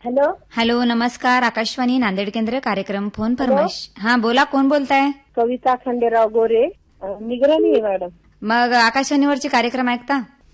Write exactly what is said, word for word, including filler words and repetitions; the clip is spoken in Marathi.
हॅलो हॅलो, नमस्कार. आकाशवाणी नांदेड केंद्र, कार्यक्रम फोन फरमाईश. हा बोला, कोण बोलताय? कविता खंडेराव गोरे, निगराणी आहे मॅडम. मग आकाशवाणीवरचे कार्यक्रम ऐकता?